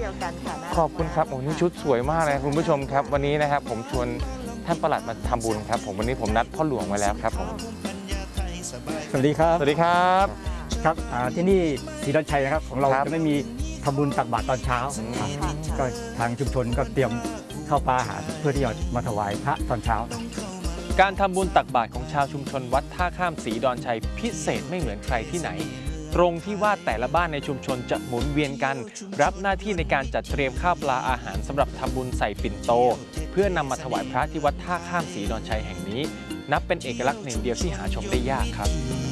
ดียวกันค่ะขอบคุณครับโอ้นี่ชุดสวยมากเลยคุณผู้ชมครับวันนี้นะครับผมชวนท่านปลัดมาทำบุญครับผมวันนี้ผมนัดพ่อหลวงไว้แล้วครับผมสวัสดีครับสวัสดีครับครับที่นี่ศรีดอนชัยนะครับของเราจะไม่มีทำบุญตักบาตรตอนเช้าก็ทางชุมชนก็เตรียมข้าวปลาอาหารเพื่อที่จะมาถวายพระตอนเช้าการทำบุญตักบาตรของชาวชุมชนวัดท่าข้ามศรีดอนชัยพิเศษไม่เหมือนใครที่ไหนตรงที่ว่าแต่ละบ้านในชุมชนจะหมุนเวียนกันรับหน้าที่ในการจัดเตรียมข้าวปลาอาหารสำหรับทำบุญใส่ปิ่นโตเพื่อนำมาถวายพระที่วัดท่าข้ามศรีดอนชัยแห่งนี้นับเป็นเอกลักษณ์หนึ่งเดียวที่หาชมได้ยากครับ